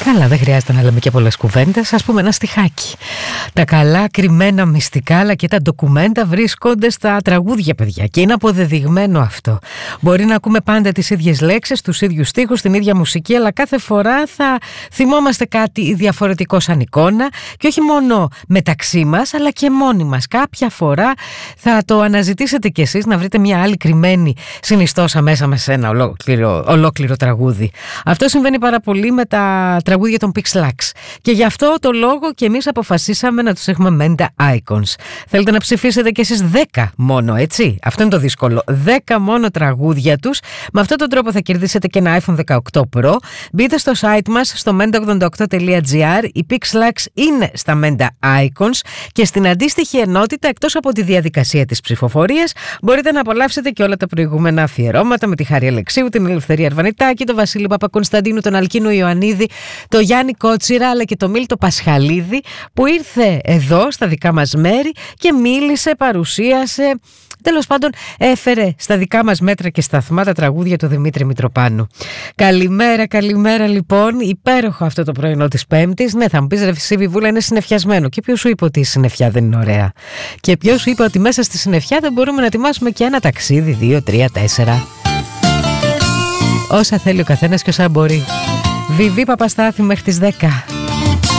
Καλά, δεν χρειάζεται να λέμε και πολλές κουβέντες. Ας πούμε ένα στιχάκι. Τα καλά κρυμμένα μυστικά αλλά και τα ντοκουμέντα βρίσκονται στα τραγούδια, παιδιά. Και είναι αποδεδειγμένο αυτό. Μπορεί να ακούμε πάντα τις ίδιες λέξεις, τους ίδιους στίχους, την ίδια μουσική, αλλά κάθε φορά θα θυμόμαστε κάτι διαφορετικό σαν εικόνα. Και όχι μόνο μεταξύ μας, αλλά και μόνοι μας. Κάποια φορά θα το αναζητήσετε κι εσείς να βρείτε μια άλλη κρυμμένη συνιστόσα μέσα σε ένα ολόκληρο τραγούδι. Αυτό συμβαίνει πάρα πολύ με τα τραγούδια των Pixlax. Και γι' αυτό το λόγο και εμείς αποφασίσαμε να τους έχουμε Menda Icons. Θέλετε να ψηφίσετε κι εσείς 10 μόνο, έτσι? Αυτό είναι το δύσκολο. 10 μόνο τραγούδια τους. Με αυτόν τον τρόπο θα κερδίσετε και ένα iPhone 18 Pro. Μπείτε στο site μας, στο menda88.gr. Οι Pixlax είναι στα Menda Icons και στην αντίστοιχη ενότητα, εκτός από τη διαδικασία της ψηφοφορίας, μπορείτε να απολαύσετε και όλα τα προηγούμενα αφιερώματα με τη Χάρη Αλεξίου, την Ελευθερία Αρβανιτάκη, τον Βασίλη Παπακωνσταντίνου, τον Αλκίνο Ιωαννίδη, το Γιάννη Κότσιρα αλλά και το Μίλτο Πασχαλίδη, που ήρθε εδώ στα δικά μας μέρη και μίλησε, παρουσίασε, τέλος πάντων έφερε στα δικά μας μέτρα και σταθμά τα τραγούδια του Δημήτρη Μητροπάνου. Καλημέρα λοιπόν, υπέροχο αυτό το πρωινό της Πέμπτης. Ναι, θα μου πεις, ρε Βιβούλα, είναι συννεφιασμένο. Και ποιος σου είπε ότι η συννεφιά δεν είναι ωραία? Και ποιος σου είπε ότι μέσα στη συννεφιά δεν μπορούμε να ετοιμάσουμε και ένα ταξίδι, 2, 3, 4? Όσα θέλει ο καθένας και όσα μπορεί. Βιβί Παπαστάθη μέχρι τις 10.